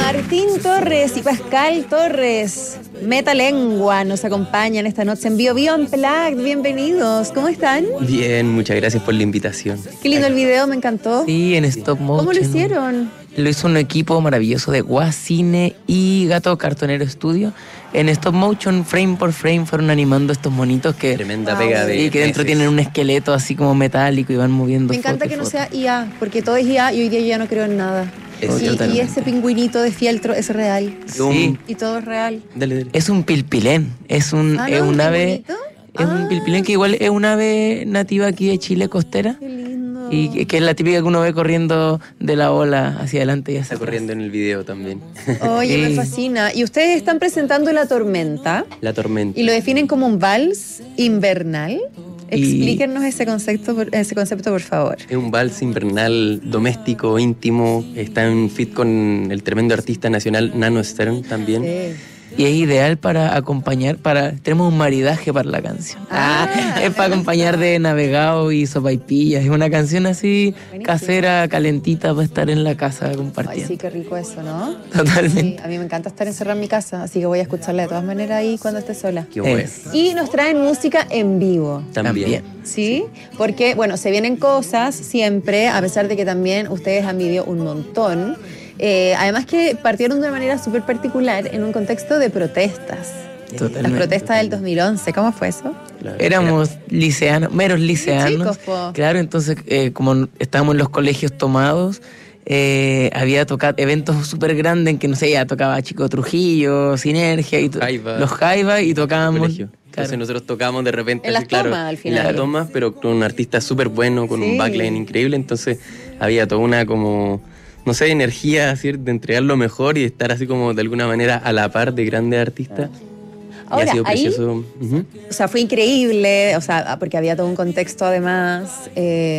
Martín Torres y Pascal Torres, Metalengua, nos acompañan esta noche en Bio Unplugged. Bienvenidos, ¿cómo están? Bien, muchas gracias por la invitación. Qué lindo el video, me encantó. Sí, en stop motion. ¿Cómo lo hicieron? Lo hizo un equipo maravilloso de Guacine y Gato Cartonero Studio. En stop motion, frame por frame, fueron animando estos monitos que... Tremenda pega de... Y que dentro tienen un esqueleto así como metálico y van moviendo. Me encanta que no sea IA, porque todo es IA y hoy día yo ya no creo en nada. Y ese pingüinito de fieltro es real. Sí. Y todo es real. Dale. Es un pilpilén. Es un ave... Es un pilpilén que igual es un ave nativa aquí de Chile, costera. Qué lindo. Y que es la típica que uno ve corriendo de la ola hacia adelante y hacia Está corriendo en el video también. Oye, me fascina. Y ustedes están presentando La Tormenta. La tormenta. Y lo definen como un vals invernal. Explíquenos ese concepto, por favor. Es un vals invernal, doméstico, íntimo. Está en fit con el tremendo artista nacional Nano Stern también. Sí. Y es ideal para acompañar, tenemos un maridaje para la canción. Es para acompañar de navegado y sopaipillas. Es una canción así, buenísimo, casera, calentita, para estar en la casa compartiendo. Ay, sí, qué rico eso, ¿no? Totalmente. Sí, a mí me encanta estar encerrada en mi casa, así que voy a escucharla de todas maneras ahí cuando esté sola. Qué bueno. Y nos traen música en vivo. También. ¿Sí? Porque, bueno, se vienen cosas siempre, a pesar de que también ustedes han vivido un montón. Además que partieron de una manera súper particular en un contexto de protestas. Totalmente. Las protestas del 2011, ¿cómo fue eso? Claro. Éramos liceanos, meros liceanos. Chicos, po. Claro, entonces como estábamos en los colegios tomados, había tocado eventos súper grandes en que, no sé, ya tocaba Chico Trujillo, Sinergia, y los Jaiba, y tocábamos... Entonces nosotros tocamos de repente... En las claro, tomas, al final. En las tomas, pero con un artista súper bueno, con un backline increíble. Entonces había toda una como... no sé, energía así, de entregar lo mejor y de estar así como de alguna manera a la par de grandes artistas. Ahora, y ha sido ahí, precioso. O sea, fue increíble, o sea, porque había todo un contexto además,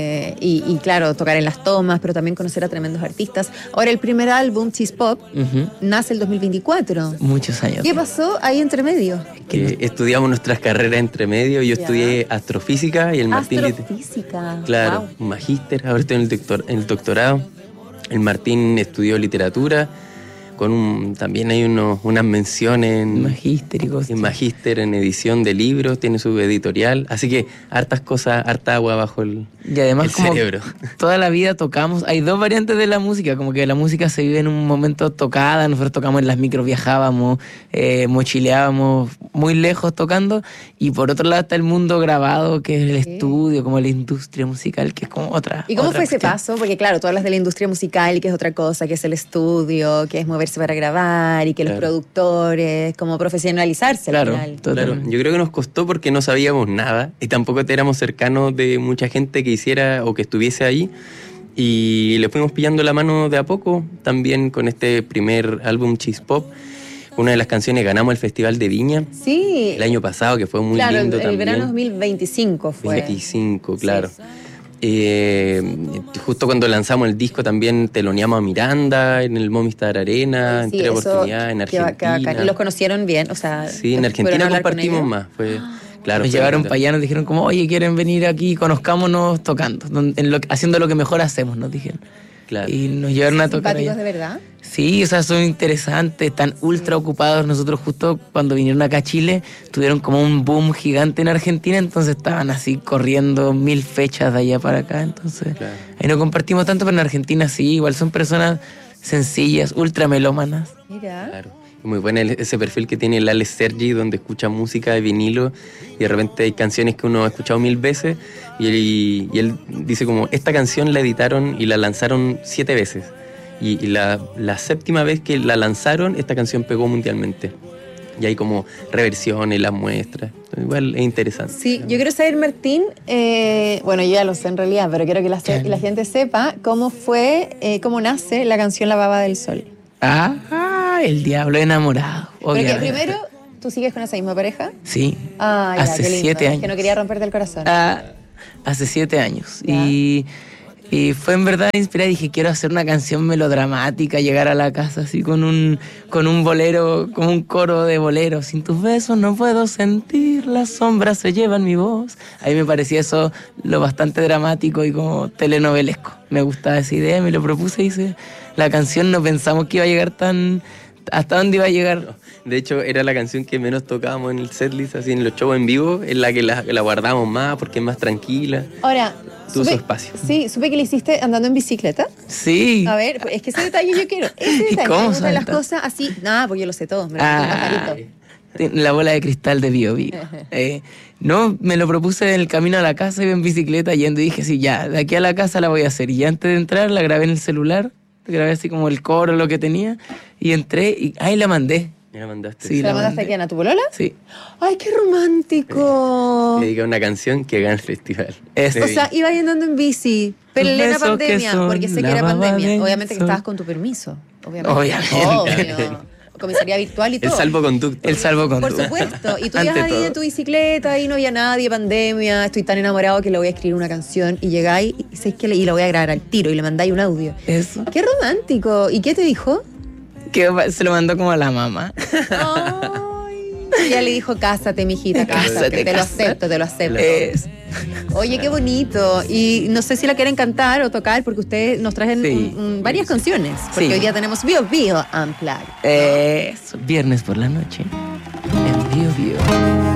y claro, tocar en las tomas, pero también conocer a tremendos artistas. Ahora, el primer álbum, Cheese Pop, nace el 2024. Muchos años. ¿Qué pasó ahí entre medio? Que estudiamos nuestras carreras entre medio. Yo estudié astrofísica y el Martín... Astrofísica. Claro, un magíster, ahora estoy en el doctorado. El Martín estudió literatura, también hay unas menciones en magíster, en edición de libros, tiene su editorial, así que hartas cosas, harta agua bajo el y además como cerebro. Toda la vida tocamos, hay dos variantes de la música, como que la música se vive en un momento tocada, nosotros tocamos en las micros, viajábamos, mochileábamos muy lejos tocando, y por otro lado está el mundo grabado, que es el estudio, como la industria musical, que es como otra. ¿Y cómo otra fue ese cuestión. paso? Porque claro, tú hablas de la industria musical, que es otra cosa, que es el estudio, que es moverse para grabar, y que los productores, como profesionalizarse al final. Claro, yo creo que nos costó porque no sabíamos nada, y tampoco éramos cercanos de mucha gente que hiciera o que estuviese ahí, y le fuimos pillando la mano de a poco. También con este primer álbum Cheese Pop, una de las canciones ganamos el Festival de Viña el año pasado, que fue muy lindo también. El verano 2025 fue. 25, claro. Justo cuando lanzamos el disco también teloneamos a Miranda en el Movistar Arena, en tres oportunidades en Argentina. ¿Y los conocieron bien? O sea, sí, en Argentina compartimos más. Claro, nos llevaron para allá, nos dijeron como, oye, ¿quieren venir aquí? Conozcámonos tocando, haciendo lo que mejor hacemos, nos dijeron. Claro. Y nos llevaron a tocar allá. ¿Simpáticos de verdad? Sí, o sea, son interesantes, están ultra ocupados. Nosotros justo cuando vinieron acá a Chile, tuvieron como un boom gigante en Argentina, entonces estaban así corriendo 1000 fechas de allá para acá, entonces ahí no compartimos tanto, pero en Argentina sí, igual son personas sencillas, ultra melómanas. Mira. Claro. Muy bueno ese perfil que tiene el Alex Sergi, donde escucha música de vinilo y de repente hay canciones que uno ha escuchado 1000 veces y él dice como, esta canción la editaron y la lanzaron 7 veces y la 7ª vez que la lanzaron, esta canción pegó mundialmente. Y hay como reversiones, las muestras. Igual es interesante. Sí, yo quiero saber, Martín, bueno, yo ya lo sé en realidad, pero quiero que la gente sepa cómo nace la canción La Baba del Sol. El diablo enamorado. Porque primero, ¿tú sigues con esa misma pareja? Sí. Ya, hace qué lindo. 7 años. Es que no quería romperte el corazón. Hace 7 años. Y fue en verdad inspirada. Dije, quiero hacer una canción melodramática, llegar a la casa así con un bolero, con un coro de bolero. Sin tus besos no puedo sentir, las sombras se llevan mi voz. A mí me parecía eso lo bastante dramático y como telenovelesco. Me gustaba esa idea, me lo propuse y la canción no pensamos que iba a llegar tan... ¿Hasta dónde iba a llegar? De hecho, era la canción que menos tocábamos en el setlist, así en los shows en vivo, es la que la guardamos más porque es más tranquila. Ahora, Tuvo su espacio. Sí, supe que le hiciste andando en bicicleta. Sí. A ver, es que ese detalle yo quiero. Ese ¿Y detalle, cómo me gustan las salta? cosas así. Nada, pues yo lo sé todo. Me lo contó un pajarito. La bola de cristal de Bio Bio. No, me lo propuse en el camino a la casa, iba en bicicleta yendo y dije, sí, ya, de aquí a la casa la voy a hacer. Y antes de entrar la grabé en el celular, grabé así como el coro, lo que tenía, y entré y ahí la mandé. ¿Me la mandaste? Sí, ¿Se la mandaste mandé. a quién? ¿A tu polola? Sí. ¡Ay, qué romántico! Dedica una canción que gana el festival. Eso. O sea, iba andando en bici, pero en plena Besos que pandemia, son porque sé que la era baba pandemia. del Obviamente que sol. estabas con tu permiso. Obviamente. Obvio. Comisaría virtual y El todo. salvoconducto. El salvoconducto. Por supuesto. Y tú ibas Ante ahí todo. en tu bicicleta, ahí no había nadie, pandemia, estoy tan enamorado que le voy a escribir una canción. Y llegáis y sabéis que y la voy a grabar al tiro y le mandáis un audio. Eso. ¡Qué romántico! ¿Y qué te dijo? Que se lo mandó como a la mamá. Ay. Ella le dijo, cásate, mijita, cásate. Te lo acepto, te lo acepto. Oye, qué bonito. Y no sé si la quieren cantar o tocar, porque ustedes nos traen Sí. varias canciones. Porque Sí. hoy día tenemos Bio Bio Unplugged. Eso. Viernes por la noche. En Bio Bio.